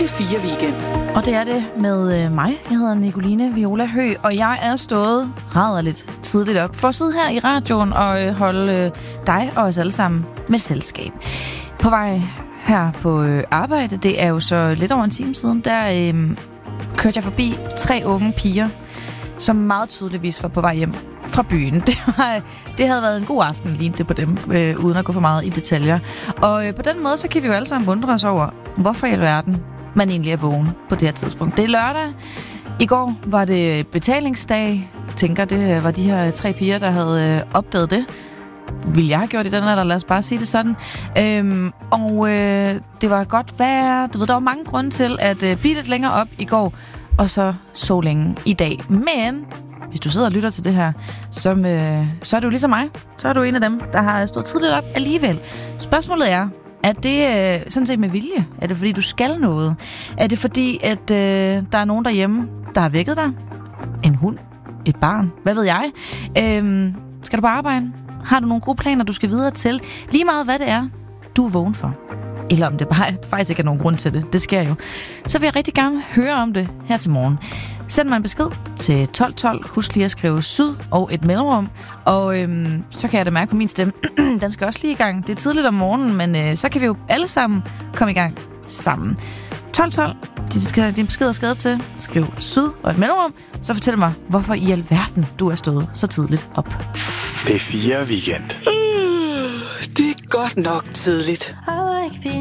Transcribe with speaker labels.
Speaker 1: P4 Weekend.
Speaker 2: Og det er det med mig. Jeg hedder Nicoline Viola Høgh, og jeg er stået rædderligt tidligt op for at sidde her i radioen og holde dig og os alle sammen med selskab. På vej her på arbejde, det er jo så lidt over en time siden, der kørte jeg forbi 3 unge piger, som meget tydeligvis var på vej hjem fra byen. Det havde været en god aften, lignede det på dem, uden at gå for meget i detaljer. Og på den måde, så kan vi jo alle sammen undre os over, hvorfor i alverden man egentlig er vågen på det her tidspunkt. Det er lørdag. I går var det betalingsdag. Jeg tænker, det var de her 3 piger, der havde opdaget det. Ville jeg have gjort i den alder, lad os bare sige det sådan. Det var godt vejr. Du ved, der var mange grunde til at blive lidt længere op i går, og så længe i dag. Men hvis du sidder og lytter til det her, så er du ligesom mig. Så er du en af dem, der har stået tidligt op alligevel. Spørgsmålet er det sådan set med vilje? Er det fordi, du skal noget? Er det fordi, at der er nogen derhjemme, der har vækket dig? En hund? Et barn? Hvad ved jeg? Skal du på arbejde? Har du nogle gode planer, du skal videre til? Lige meget hvad det er, du er vågen for. Eller om det bare faktisk ikke er nogen grund til det. Det sker jo. Så vil jeg rigtig gerne høre om det her til morgen. Send mig en besked til 1212. Husk lige at skrive syd og et mellemrum. Og så kan jeg da mærke på min stemme. Den skal også lige i gang. Det er tidligt om morgenen, men så kan vi jo alle sammen komme i gang sammen. 1212. Din besked er skrevet til. Skriv syd og et mellemrum. Så fortæl mig, hvorfor i alverden du er stået så tidligt op.
Speaker 1: P4 Weekend. Det er godt nok tidligt.